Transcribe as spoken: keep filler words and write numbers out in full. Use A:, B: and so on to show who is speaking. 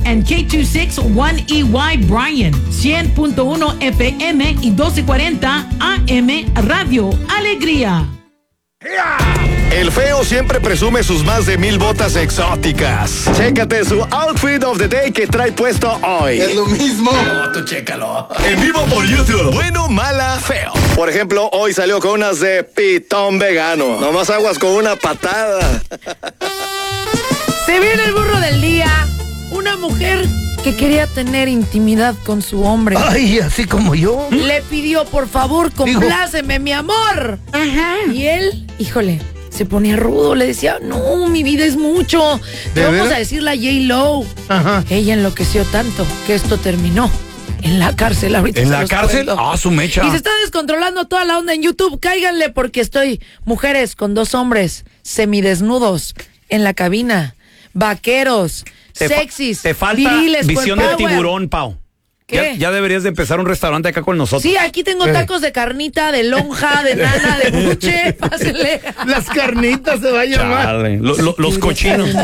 A: and K veintiséis one E Y Bryan, cien punto uno F M y doce cuarenta A M Radio Alegría.
B: El feo siempre presume sus más de mil botas exóticas. Chécate su outfit of the day que trae puesto hoy.
C: Es lo mismo.
B: No, tú chécalo. En vivo por YouTube. Bueno, mala, feo. Por ejemplo, hoy salió con unas de pitón vegano. Nomás aguas con una patada.
D: Se viene el burro del día. Una mujer que quería tener intimidad con su hombre.
E: Ay, así como yo.
D: Le pidió, por favor, compláceme, mi amor. Ajá. Y él, híjole, se ponía rudo. Le decía, no, mi vida es mucho. Te vamos
E: veras?
D: a decirle a J-Lo.
E: Ajá.
D: Ella enloqueció tanto que esto terminó en la cárcel. Ahorita
F: ¿En
D: se
F: la
D: los
F: cárcel?
D: cuento.
F: Ah, su mecha.
D: Y se está descontrolando toda la onda en YouTube. Cáiganle porque estoy mujeres con dos hombres semidesnudos en la cabina. Vaqueros,
F: Te fa-
D: sexys,
F: Te falta
D: viriles,
F: visión de
D: full power.
F: tiburón, Pau.
D: ¿Qué?
F: Ya, ya deberías de empezar un restaurante acá con nosotros.
D: Sí, aquí tengo tacos de carnita, de lonja, de nana, de buche. Pásenle.
E: Las carnitas se va a llamar.
F: Chale, lo- lo- los cochinos.